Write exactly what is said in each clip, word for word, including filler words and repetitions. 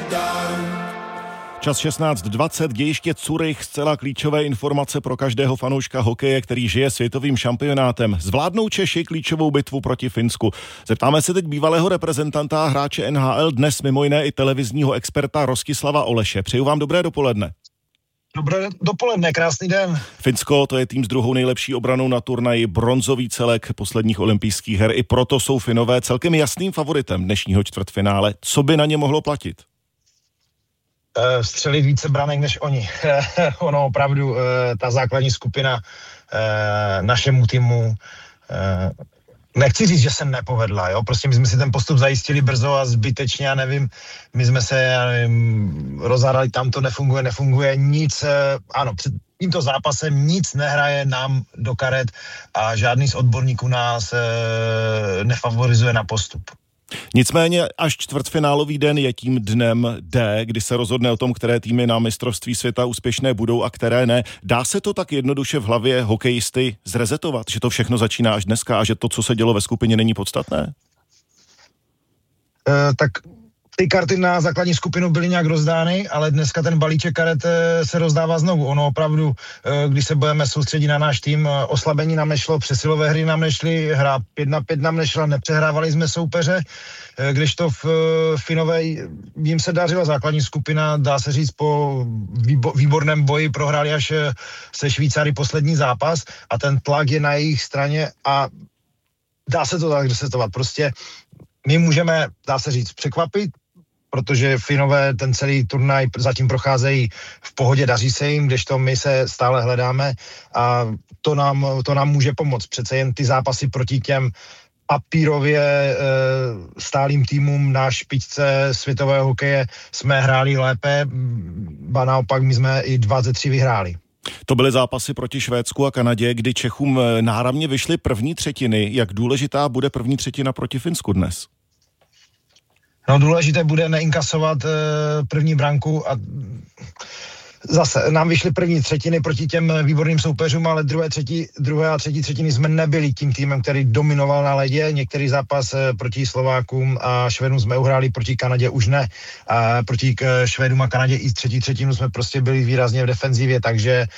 Čas šestnáct dvacet, dějiště Curych, zcela klíčové informace pro každého fanouška hokeje, který žije světovým šampionátem. Zvládnou Češi klíčovou bitvu proti Finsku? Zeptáme se teď bývalého reprezentanta a hráče N H L, dnes mimo jiné i televizního experta Rostislava Oleše. Přeju vám dobré dopoledne. Dobré dopoledne, krásný den. Finsko, to je tým s druhou nejlepší obranou na turnaji, bronzový celek posledních olympijských her. I proto jsou Finové celkem jasným favoritem dnešního čtvrtfinále. Co by na ně mohlo platit? Střelit více branek než oni. Ono opravdu, ta základní skupina našemu týmu, nechci říct, že se nepovedla, jo, prostě my jsme si ten postup zajistili brzo a zbytečně, já nevím, my jsme se, já nevím, rozhádali, tam to nefunguje, nefunguje, nic, ano, před tímto zápasem nic nehraje nám do karet a žádný z odborníků nás nefavorizuje na postup. Nicméně až čtvrtfinálový den je tím dnem D, kdy se rozhodne o tom, které týmy na mistrovství světa úspěšné budou a které ne. Dá se to tak jednoduše v hlavě hokejisty zrezetovat, že to všechno začíná až dneska a že to, co se dělo ve skupině, není podstatné? E, tak ty karty na základní skupinu byly nějak rozdány, ale dneska ten balíček karet se rozdává znovu. Ono opravdu, když se budeme soustředit na náš tým, oslabení nám nešlo, přesilové hry nám nešly, hra pět na pět nám nešla, nepřehrávali jsme soupeře, kdežto v Finové jim se dařila základní skupina, dá se říct, po výborném boji prohráli až se Švýcary poslední zápas a ten tlak je na jejich straně a dá se to tak resetovat. Prostě my můžeme, dá se říct, překvapit, protože Finové ten celý turnaj zatím procházejí v pohodě, daří se jim, kdežto my se stále hledáme a to nám, to nám může pomoct. Přece jen ty zápasy proti těm papírově e, stálým týmům na špičce světového hokeje jsme hráli lépe, ba naopak my jsme i dva ze tří vyhráli. To byly zápasy proti Švédsku a Kanadě, kdy Čechům náramně vyšly první třetiny. Jak důležitá bude první třetina proti Finsku dnes? No, důležité bude neinkasovat e, první branku a zase nám vyšly první třetiny proti těm výborným soupeřům, ale druhé, třetí, druhé a třetí třetiny jsme nebyli tím týmem, který dominoval na ledě. Některý zápas e, proti Slovákům a Švédům jsme uhráli, proti Kanadě už ne. A proti k, Švédům a Kanadě i třetí třetinu jsme prostě byli výrazně v defenzivě, takže e,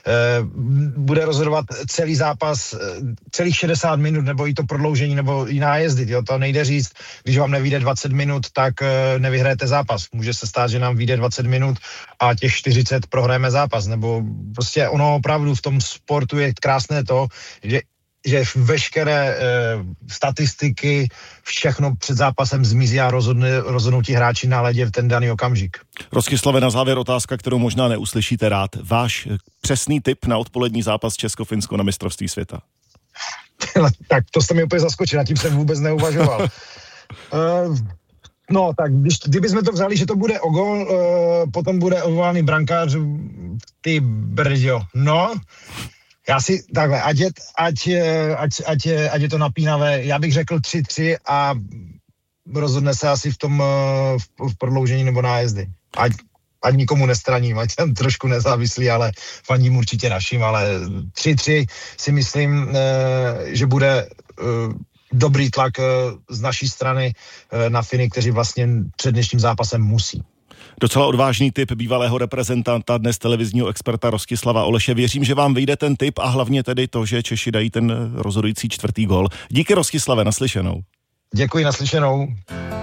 bude rozhodovat celý zápas, e, celých šedesát minut, nebo i to prodloužení, nebo i nájezdy. Jo? To nejde říct, když vám nevyjde dvacet minut, tak e, nevyhrajete zápas. Může se stát, že nám vyjde dvacet minut a těch čtyřicet prohrajeme zápas, nebo prostě ono opravdu v tom sportu je krásné to, že že veškeré e, statistiky, všechno před zápasem zmizí a rozhodne, rozhodnou ti hráči na ledě v ten daný okamžik. Rostislave, na závěr otázka, kterou možná neuslyšíte rád. Váš přesný tip na odpolední zápas Česko-Finsko na mistrovství světa? Tak to jste mi úplně zaskočil, nad tím jsem vůbec neuvažoval. e, No, tak když, kdybychom to vzali, že to bude o gol, uh, potom bude odvolaný brankář, ty brďo, no, já si, takhle, ať je, ať, ať, ať, je, ať je to napínavé, já bych řekl tři tři a rozhodne se asi v tom uh, v prodloužení nebo nájezdy. Ať, ať nikomu nestraním, ať jsem trošku nezávislý, ale fandím určitě našim, ale tři tři si myslím, uh, že bude uh, dobrý tlak z naší strany na Finy, kteří vlastně před dnešním zápasem musí. Docela odvážný tip bývalého reprezentanta, dnes televizního experta Rostislava Oleše. Věřím, že vám vyjde ten tip a hlavně tedy to, že Češi dají ten rozhodující čtvrtý gól. Díky, Rostislave, naslyšenou. Děkuji, naslyšenou.